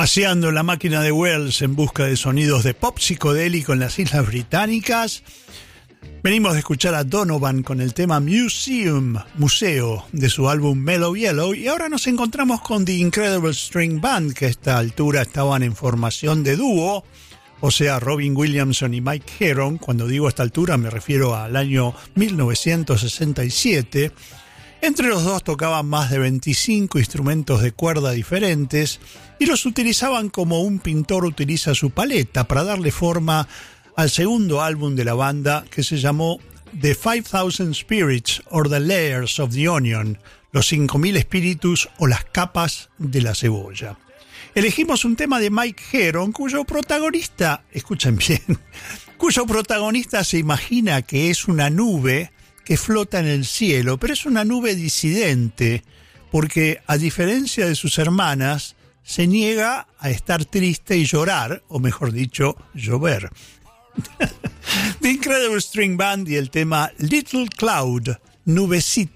Paseando en la máquina de Wells en busca de sonidos de pop psicodélico en las Islas Británicas. Venimos de escuchar a Donovan con el tema Museum, Museo, de su álbum Mellow Yellow, y ahora nos encontramos con The Incredible String Band, que a esta altura estaban en formación de dúo, o sea, Robin Williamson y Mike Heron. Cuando digo a esta altura me refiero al año 1967. Entre los dos tocaban más de 25 instrumentos de cuerda diferentes y los utilizaban como un pintor utiliza su paleta para darle forma al segundo álbum de la banda, que se llamó The 5000 Spirits or the Layers of the Onion, los 5000 espíritus o las capas de la cebolla. Elegimos un tema de Mike Heron, cuyo protagonista, escuchen bien, cuyo protagonista se imagina que es una nube que flota en el cielo, pero es una nube disidente, porque a diferencia de sus hermanas, se niega a estar triste y llorar, o mejor dicho, llover. The Incredible String Band y el tema Little Cloud, nubecita.